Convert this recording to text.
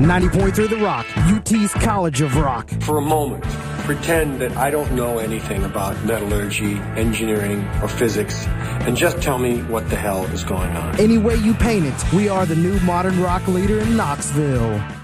90.3 The Rock, UT's College of Rock. For a moment, pretend that I don't know anything about metallurgy, engineering, or physics, and just tell me what the hell is going on. Any way you paint it, we are the new modern rock leader in Knoxville.